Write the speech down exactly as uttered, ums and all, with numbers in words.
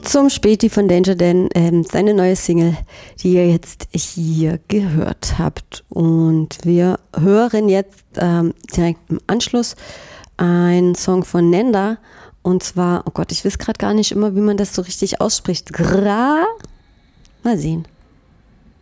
zum Späti von Danger Dan, ähm, seine neue Single, die ihr jetzt hier gehört habt. Und wir hören jetzt ähm, direkt im Anschluss einen Song von Nenda. Und zwar, oh Gott, ich weiß gerade gar nicht immer, wie man das so richtig ausspricht. Gra. Mal sehen.